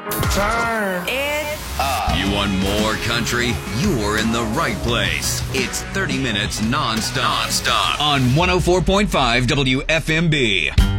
Turn it up. You want more country? You're in the right place. It's 30 minutes non-stop on 104.5 WFMB.